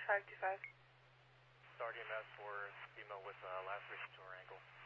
525. Start EMS for female with laceration to her ankle.